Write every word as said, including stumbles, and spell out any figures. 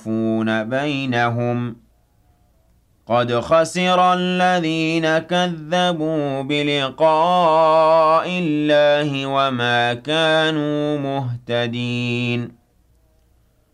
يُوفُونَ بَيْنَهُمْ ۚ قَدْ خَسِرَ الَّذِينَ كَذَّبُوا بِلِقَاءِ اللَّهِ وَمَا كَانُوا مُهْتَدِينَ